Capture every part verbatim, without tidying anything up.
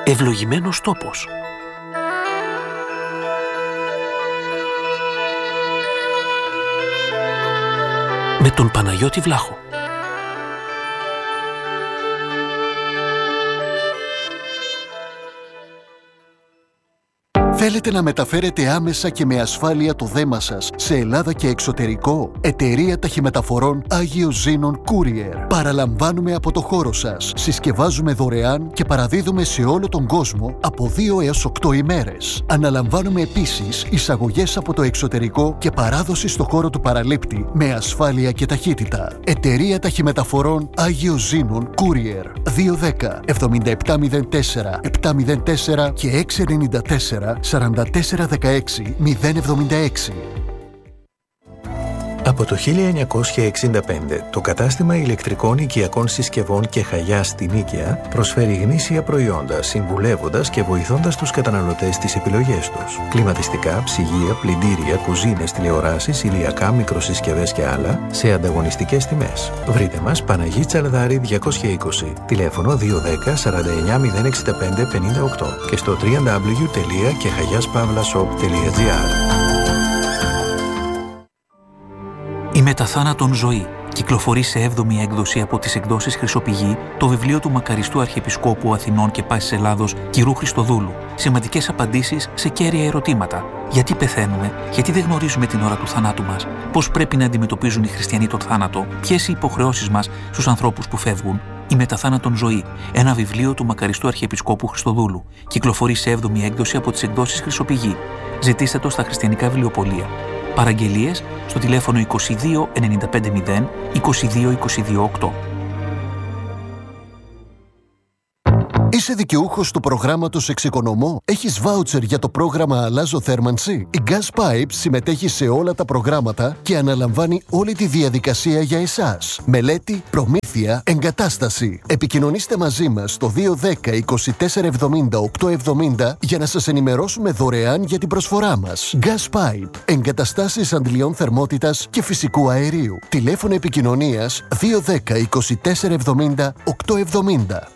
Ευλογημένος τόπος. Με τον Παναγιώτη Βλάχο. Θέλετε να μεταφέρετε άμεσα και με ασφάλεια το δέμα σας σε Ελλάδα και εξωτερικό? Εταιρεία Ταχυμεταφορών Άγιο Ζήνων Courier. Παραλαμβάνουμε από το χώρο σας. Συσκευάζουμε δωρεάν και παραδίδουμε σε όλο τον κόσμο από δύο έως οκτώ ημέρες. Αναλαμβάνουμε επίσης εισαγωγές από το εξωτερικό και παράδοση στο χώρο του παραλήπτη με ασφάλεια και ταχύτητα. Εταιρεία Ταχυμεταφορών Άγιο Ζήνων Courier. δύο ένα μηδέν επτά επτά μηδέν τέσσερα επτά μηδέν τέσσερα και έξι εννιά τέσσερα σαράντα τέσσερα δεκαέξι μηδέν εβδομήντα έξι. Από το χίλια εννιακόσια εξήντα πέντε, το κατάστημα ηλεκτρικών οικιακών συσκευών και Χαγιάς στην Νίκαια προσφέρει γνήσια προϊόντα, συμβουλεύοντας και βοηθώντας τους καταναλωτές στις επιλογές τους. Κλιματιστικά, ψυγεία, πλυντήρια, κουζίνες, τηλεοράσεις, ηλιακά, μικροσυσκευές και άλλα σε ανταγωνιστικές τιμές. Βρείτε μας Παναγί Τσαλδάρη διακόσια είκοσι, τηλέφωνο δύο ένα μηδέν σαράντα εννιά μηδέν εξήντα πέντε πενήντα οκτώ και στο double-u double-u double-u τελεία κεχαγιάspavlashop τελεία gr. Η μεταθάνατον ζωή κυκλοφορεί σε έβδομη έκδοση από τις εκδόσεις Χρυσοπηγή το βιβλίο του μακαριστού Αρχιεπισκόπου Αθηνών και Πάσης Ελλάδος κ. Χριστοδούλου. Σημαντικές απαντήσεις σε κέρια ερωτήματα. Γιατί πεθαίνουμε, γιατί δεν γνωρίζουμε την ώρα του θανάτου μας, πώς πρέπει να αντιμετωπίζουν οι χριστιανοί τον θάνατο, ποιες οι υποχρεώσεις μας στους ανθρώπους που φεύγουν. Η μεταθάνατον ζωή. Ένα βιβλίο του μακαριστού Αρχιεπισκόπου Χριστοδούλου. Κυκλοφορεί σε έβδομη έκδοση από τις εκδόσεις Χρυσοπηγή. Ζητήστε το στα χριστιανικά βιβλιοπωλεία. Παραγγελίες στο τηλέφωνο είκοσι δύο ενενήντα πέντε μηδέν είκοσι δύο είκοσι δύο οκτώ. Είσαι δικαιούχος του προγράμματος Εξοικονομώ? Έχεις βάουτσερ για το πρόγραμμα Αλλάζω Θέρμανση? Η Gas Pipe συμμετέχει σε όλα τα προγράμματα και αναλαμβάνει όλη τη διαδικασία για εσάς. Μελέτη, προμήθεια, εγκατάσταση. Επικοινωνήστε μαζί μας στο δύο ένα μηδέν είκοσι τέσσερα εβδομήντα οκτώ εβδομήντα για να σας ενημερώσουμε δωρεάν για την προσφορά μας. Gas Pipe. Εγκαταστάσεις αντλιών θερμότητας και φυσικού αερίου. Τηλέφωνο επικοινωνίας δύο ένα μηδέν είκοσι τέσσερα εβδομήντα οκτώ εβδομήντα.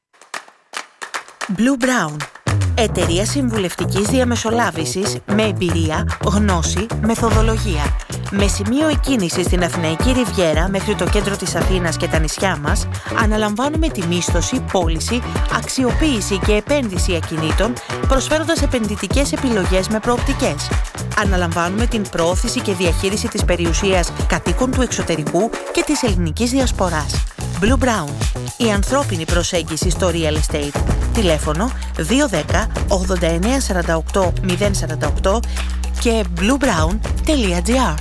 Blue Brown. Εταιρεία συμβουλευτικής διαμεσολάβησης με εμπειρία, γνώση, μεθοδολογία. Με σημείο εκκίνηση στην Αθηναϊκή Ριβιέρα μέχρι το κέντρο της Αθήνας και τα νησιά μας, αναλαμβάνουμε τη μίσθωση, πώληση, αξιοποίηση και επένδυση ακινήτων, προσφέροντας επενδυτικές επιλογές με προοπτικές. Αναλαμβάνουμε την προώθηση και διαχείριση της περιουσίας κατοίκων του εξωτερικού και της ελληνικής διασποράς. Blue Brown. Η ανθρώπινη προσέγγιση στο real estate. Τηλέφωνο δύο ένα μηδέν ογδόντα εννέα σαράντα οκτώ μηδέν σαράντα οκτώ και bluebrown τελεία gr.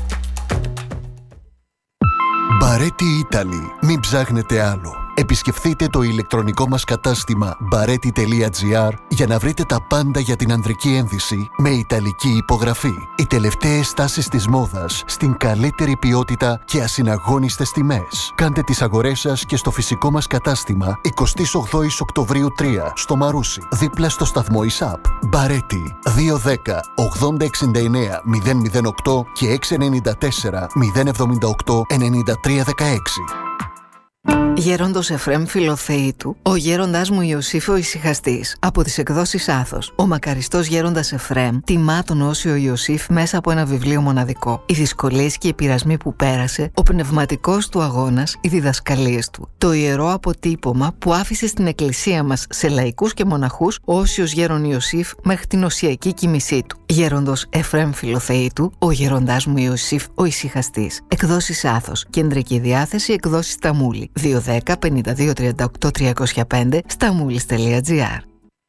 Μπαρέτι Italy. Μην ψάχνετε άλλο. Επισκεφθείτε το ηλεκτρονικό μας κατάστημα μπαρέτι τελεία gr για να βρείτε τα πάντα για την ανδρική ένδυση με ιταλική υπογραφή. Οι τελευταίες τάσεις της μόδας στην καλύτερη ποιότητα και ασυναγώνιστες τιμές. Κάντε τις αγορές σας και στο φυσικό μας κατάστημα εικοστή ογδόη Οκτωβρίου τρία στο Μαρούσι, δίπλα στο σταθμό ΙΣΑΠ. Μπαρέτι δύο ένα μηδέν ογδόντα εξήντα εννέα μηδέν μηδέν οκτώ και έξι εννιά τέσσερα μηδέν εβδομήντα οκτώ ενενήντα τρία δεκαέξι. Γέροντος Εφραίμ Φιλοθεήτου, ο γέροντάς μου Ιωσήφ ο Ησυχαστής, από τις εκδόσεις Άθος. Ο μακαριστός γέροντας Εφραίμ τιμά τον όσιο Ιωσήφ μέσα από ένα βιβλίο μοναδικό. Οι δυσκολίες και οι πειρασμοί που πέρασε, ο πνευματικός του αγώνας, οι διδασκαλίες του. Το ιερό αποτύπωμα που άφησε στην εκκλησία μας σε λαϊκούς και μοναχούς ο όσιος γέρον Ιωσήφ μέχρι την οσιακή κοιμησή του. Γέροντος Εφραίμ Φιλοθεήτου, ο γέροντάς μου Ιωσήφ ο Ησυχαστής. Εκδόσεις Άθος. Κεντρική διάθεση εκδόσεις Σταμούλη. δύο ένα μηδέν πενήντα δύο τριάντα οκτώ τριακόσια πέντε σταμούλης τελεία gr.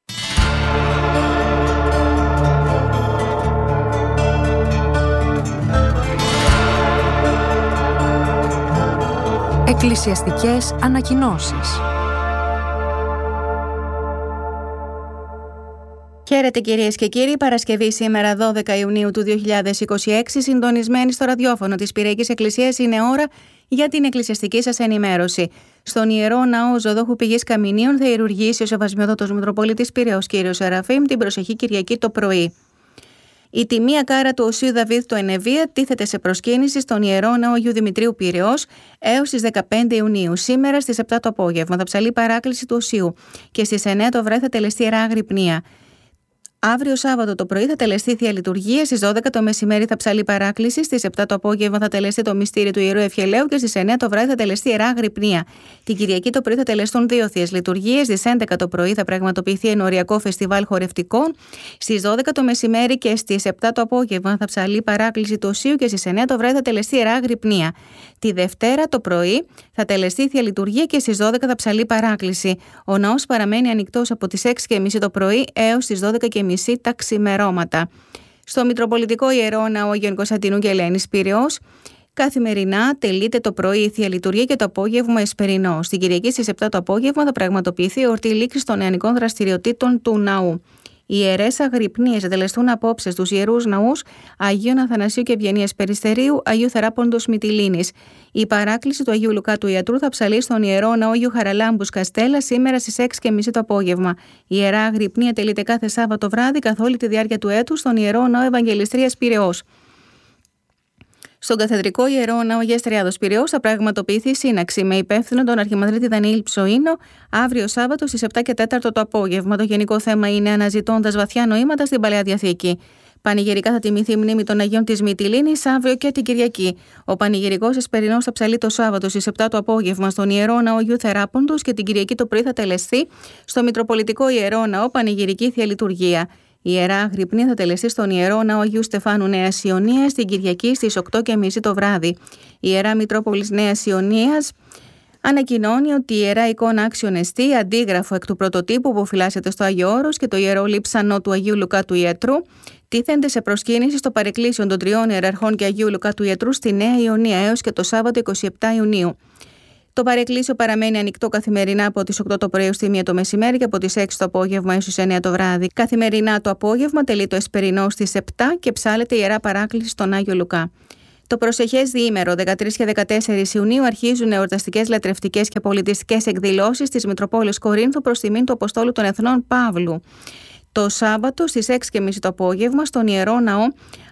Εκκλησιαστικές ανακοινώσεις. Χαίρετε κυρίες και κύριοι, Παρασκευή σήμερα δώδεκα Ιουνίου του δύο χιλιάδες είκοσι έξι, συντονισμένοι στο ραδιόφωνο της Πυραϊκής Εκκλησίας, είναι ώρα για την εκκλησιαστική σας ενημέρωση. Στον Ιερό Ναό Ζωδόχου Πηγής Καμινίων θα ιερουργήσει ο Σεβασμιότατος Μητροπολίτης Πειραιώς κ. Σεραφείμ την προσεχή Κυριακή το πρωί. Η τιμία κάρα του Οσίου Δαβίδ του Ενεβία τίθεται σε προσκύνηση στον Ιερό Ναό Αγίου Δημητρίου Πειραιώς έως τις δεκαπέντε Ιουνίου. Σήμερα στις επτά το απόγευμα θα ψαλεί παράκληση του Οσίου και στις εννέα το βράδυ θα τελεστεί Ιερά Αγρυπνία. Αύριο Σάββατο το πρωί θα τελεστεί Θεία Λειτουργία, στις δώδεκα το μεσημέρι θα ψαλεί παράκληση, στις επτά το απόγευμα θα τελεστεί το μυστήριο του Ιερού Ευχελαίου και στις εννέα το βράδυ θα τελεστεί Ιερά Αγρυπνία. Την Κυριακή το πρωί θα τελεστούν δύο Θείες Λειτουργίες, στις έντεκα το πρωί θα πραγματοποιηθεί ενοριακό φεστιβάλ χορευτικών, στις δώδεκα το μεσημέρι και στις επτά το απόγευμα θα ψαλεί παράκληση του Οσίου και στις εννέα το βράδυ θα τελεστεί Ιερά Αγρυπνία. Τη Δευτέρα το πρωί θα τελεστεί Θεία Λειτουργία και στις δώδεκα θα ψαλεί παράκληση. Ο ναός παραμένει ανοιχτός από τις έξι και μισή το πρωί έως τις δώδεκα και μισή τα ξημερώματα. Στο Μητροπολιτικό Ιερό Ναό Αγίων Κωνσταντινού και Ελένης Πειραιώς, καθημερινά τελείται το πρωί η Θεία Λειτουργία και το απόγευμα εσπερινό. Στην Κυριακή στις επτά το απόγευμα θα πραγματοποιηθεί η εορτή λήξης των νεανικών δραστηριοτήτων του ναού. Οι ιερές αγρυπνίες θα τελεστούν απόψε στους ιερούς ναούς Αγίων Αθανασίου και Ευγενίας Περιστερίου, Αγίου Θεράποντος Μυτιλήνης. Η παράκληση του Αγίου Λουκά του Ιατρού θα ψαλεί στον Ιερό Ναό Αγίου Χαραλάμπους Καστέλα σήμερα στις έξι και μισή το απόγευμα. Η Ιερά Αγρυπνία τελείται κάθε Σάββατο βράδυ καθ' όλη τη διάρκεια του έτους στον Ιερό Ναό Ευαγγελιστρίας Πειραιώς. Στον Καθεδρικό Ιερό Ναό Αγίας Τριάδος Πειραιώς θα πραγματοποιηθεί σύναξη με υπεύθυνο τον Αρχιμανδρίτη Δανιήλ Ψωίνο αύριο Σάββατο στις επτά και τέσσερα το απόγευμα. Το γενικό θέμα είναι αναζητώντας βαθιά νοήματα στην Παλαιά Διαθήκη. Πανηγυρικά θα τιμηθεί η μνήμη των Αγίων της Μυτιλήνης αύριο και την Κυριακή. Ο πανηγυρικός εσπερινός θα ψαλεί το Σάββατο στις επτά το απόγευμα στον Ιερό Ναό Αγίου Θεράποντος και την Κυριακή το πρωί θα τελεστεί στο Μητροπολιτικό Ιερό Ναό Πανηγυρική Θεία Λειτουργία. Η Ιερά Αγρυπνία θα τελεστεί στον Ιερό Ναό Αγίου Στεφάνου Νέας Ιωνίας την Κυριακή στις οκτώ και μισή το βράδυ. Η Ιερά Μητρόπολης Νέας Ιωνίας ανακοινώνει ότι η Ιερά Εικόνα Άξιον Εστί, αντίγραφο εκ του πρωτοτύπου που φυλάσσεται στο Άγιο Όρος και το Ιερό Λείψανο του Αγίου Λουκά του Ιατρού, τίθενται σε προσκύνηση στο παρεκκλήσιον των τριών ιεραρχών και Αγίου Λουκά του Ιατρού στη Νέα Ιωνία έως και το Σάββατο εικοστή εβδόμη Ιουνίου. Το παρεκκλήσιο παραμένει ανοιχτό καθημερινά από τις οκτώ το πρωί έως τη μία το μεσημέρι και από τις έξι το απόγευμα έως τις εννέα το βράδυ. Καθημερινά το απόγευμα τελεί το εσπερινό στις επτά και ψάλεται η Ιερά Παράκληση στον Άγιο Λουκά. Το προσεχές διήμερο δεκατρείς και δεκατέσσερις Ιουνίου αρχίζουν εορταστικές, λατρευτικές και πολιτιστικές εκδηλώσεις της Μητροπόλεως Κορίνθου προς τιμήν του Αποστόλου των Εθνών Παύλου. Το Σάββατο στις έξι και μισή το απόγευμα στον Ιερό Ναό